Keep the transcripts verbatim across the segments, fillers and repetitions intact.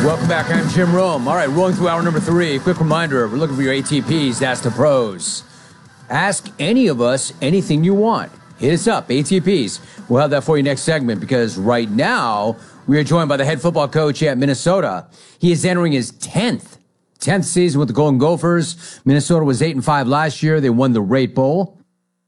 Welcome back. I'm Jim Rome. All right, rolling through hour number three. Quick reminder, we're looking for your A T Ps. Ask the pros. Ask any of us anything you want. Hit us up, A T Ps. We'll have that for you next segment because right now we are joined by the head football coach at Minnesota. He is entering his tenth, tenth season with the Golden Gophers. Minnesota was eight and five last year. They won the Rate Bowl.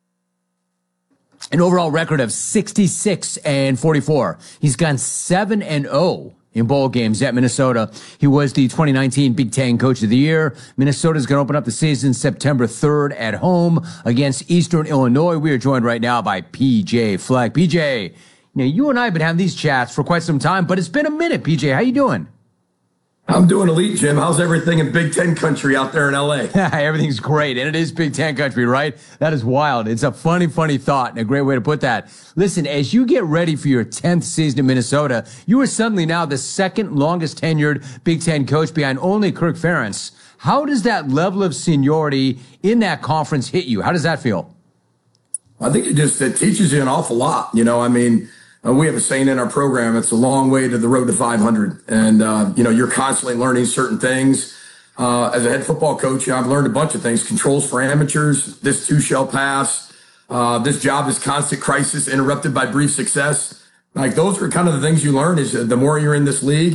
An overall record of sixty-six and forty-four. He's gone seven and oh in bowl games at Minnesota. He was the twenty nineteen Big Ten Coach of the Year. Minnesota's going to open up the season September third at home against Eastern Illinois. We are joined right now by P J Fleck. P J, now you and I have been having these chats for quite some time, but it's been a minute. P J, how you doing? I'm doing elite, Jim. How's everything in Big Ten country out there in L A? Everything's great, and it is Big Ten country, right? That is wild. It's a funny, funny thought and a great way to put that. Listen, as you get ready for your tenth season in Minnesota, you are suddenly now the second longest tenured Big Ten coach behind only Kirk Ferentz. How does that level of seniority in that conference hit you? How does that feel? I think it just it teaches you an awful lot. You know, I mean, Uh, we have a saying in our program, it's a long way to the road to five hundred. And, uh, you know, you're constantly learning certain things. Uh, as a head football coach, I've learned a bunch of things. Controls for amateurs, this too shall pass. Uh, this job is constant crisis interrupted by brief success. Like those are kind of the things you learn is uh, the more you're in this league.